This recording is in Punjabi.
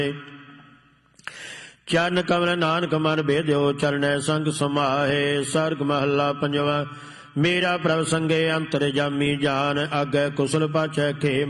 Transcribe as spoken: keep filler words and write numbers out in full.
ਚਰਨ ਕਮਲ ਨਾਨਕ ਮਨ ਭੇਦਿਓ, ਚਰਨੈ ਸੰਗ ਸਮਾਹੇ। ਸਰਗ ਮਹੱਲਾ ਪੰਜਵਾਂ। ਮੇਰਾ ਪ੍ਰਭ ਸੰਗੇ ਅੰਤਰ ਜਾਮੀ, ਜਾਨ ਆਗੈ ਕੁਸਲ ਪਾਛੈ ਖੇ